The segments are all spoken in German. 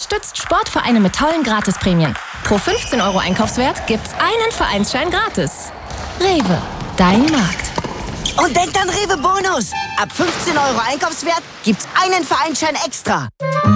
unterstützt Sportvereine mit tollen Gratisprämien. Pro 15 € Einkaufswert gibt's einen Vereinsschein gratis. Rewe, dein Markt. Und denkt an Rewe Bonus. Ab 15 € Einkaufswert gibt's einen Vereinsschein extra.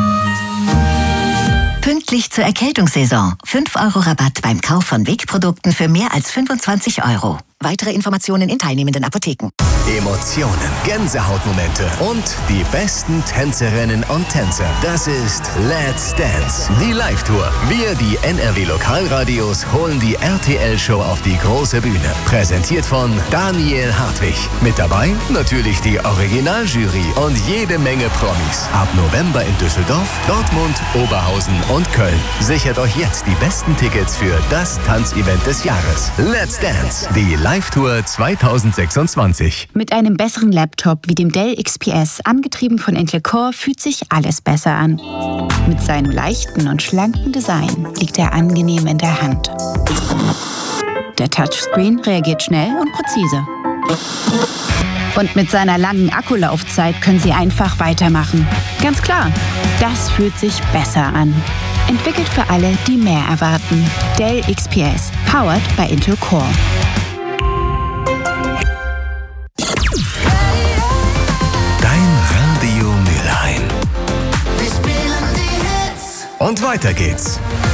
Pünktlich zur Erkältungssaison. 5 € Rabatt beim Kauf von Wegprodukten für mehr als 25 €. Weitere Informationen in teilnehmenden Apotheken. Emotionen, Gänsehautmomente und die besten Tänzerinnen und Tänzer. Das ist Let's Dance, die Live-Tour. Wir, die NRW-Lokalradios, holen die RTL-Show auf die große Bühne. Präsentiert von Daniel Hartwig. Mit dabei natürlich die Originaljury und jede Menge Promis. Ab November in Düsseldorf, Dortmund, Oberhausen und Köln. Sichert euch jetzt die besten Tickets für das Tanzevent des Jahres. Let's Dance, die Live-Tour 2026. Mit einem besseren Laptop wie dem Dell XPS, angetrieben von Intel Core, fühlt sich alles besser an. Mit seinem leichten und schlanken Design liegt er angenehm in der Hand. Der Touchscreen reagiert schnell und präzise. Und mit seiner langen Akkulaufzeit können Sie einfach weitermachen. Ganz klar, das fühlt sich besser an. Entwickelt für alle, die mehr erwarten. Dell XPS, powered by Intel Core. Dein Radio Mülheim. Wir spielen die Hits. Und weiter geht's.